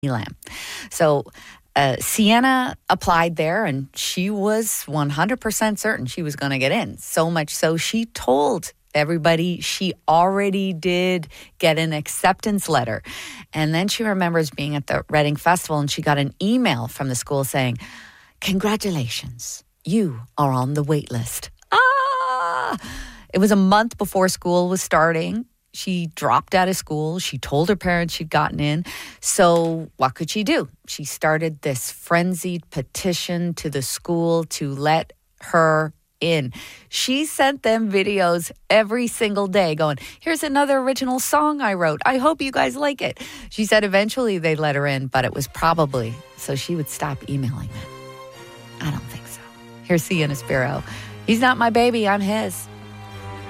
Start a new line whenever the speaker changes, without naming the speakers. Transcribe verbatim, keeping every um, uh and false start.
Elam. So uh, Sienna applied there, and she was one hundred percent certain she was going to get in. So much so she told everybody she already did get an acceptance letter. And then she remembers being at the Reading Festival, and she got an email from the school saying, "Congratulations, you are on the wait list." Ah! It was a month before school was starting. She dropped out of school. She told her parents she'd gotten in. So what could she do? She started this frenzied petition to the school to let her in. She sent them videos every single day going, "Here's another original song I wrote. I hope you guys like it." She said eventually they'd let her in, but it was probably so she would stop emailing them. I don't think so. Here's Sienna Spiro. He's not my baby, I'm his.